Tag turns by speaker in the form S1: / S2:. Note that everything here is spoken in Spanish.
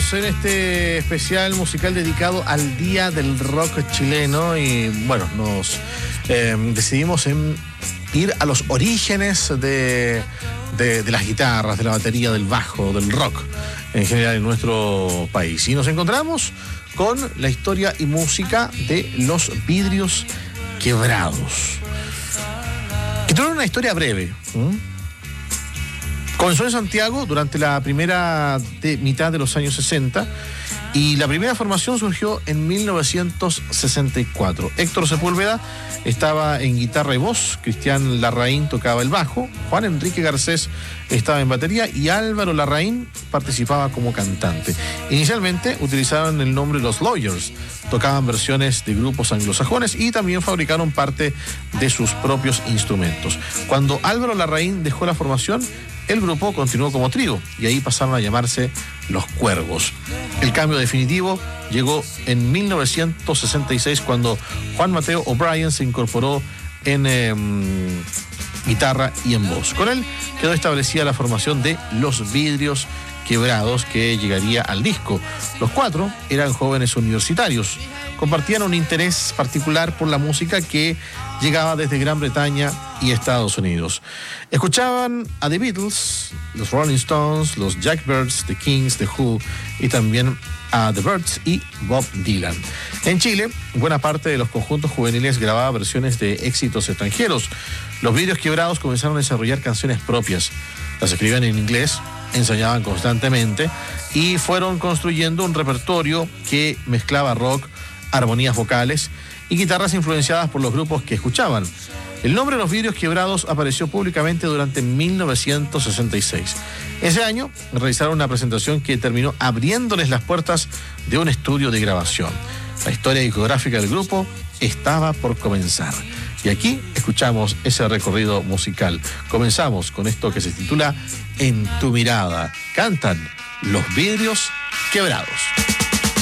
S1: continuamos en este especial musical dedicado al Día del Rock chileno y bueno, nos decidimos en ir a los orígenes de las guitarras, de la batería, del bajo, del rock en general en nuestro país. Y nos encontramos con la historia y música de Los Vidrios Quebrados, que tiene una historia breve. Comenzó en Santiago durante la primera mitad de los años 60 y la primera formación surgió en 1964. Héctor Sepúlveda estaba en guitarra y voz, Cristian Larraín tocaba el bajo, Juan Enrique Garcés estaba en batería y Álvaro Larraín participaba como cantante. Inicialmente utilizaron el nombre Los Lawyers, tocaban versiones de grupos anglosajones y también fabricaron parte de sus propios instrumentos. Cuando Álvaro Larraín dejó la formación, el grupo continuó como trío y ahí pasaron a llamarse Los Cuervos. El cambio definitivo llegó en 1966 cuando Juan Mateo O'Brien se incorporó en guitarra y en voz. Con él quedó establecida la formación de Los Vidrios Quebrados, que llegaría al disco. Los cuatro eran jóvenes universitarios, compartían un interés particular por la música que llegaba desde Gran Bretaña y Estados Unidos. Escuchaban a The Beatles, los Rolling Stones, los Jackbirds, The Kings, The Who y también a The Byrds y Bob Dylan. En Chile, buena parte de los conjuntos juveniles grababa versiones de éxitos extranjeros. Los Vidrios Quebrados comenzaron a desarrollar canciones propias. Las escribían en inglés, ensayaban constantemente y fueron construyendo un repertorio que mezclaba rock, armonías vocales y guitarras influenciadas por los grupos que escuchaban. El nombre Los Vidrios Quebrados apareció públicamente durante 1966. Ese año realizaron una presentación que terminó abriéndoles las puertas de un estudio de grabación. La historia discográfica del grupo estaba por comenzar. Y aquí escuchamos ese recorrido musical. Comenzamos con esto que se titula En tu mirada. Cantan Los Vidrios Quebrados.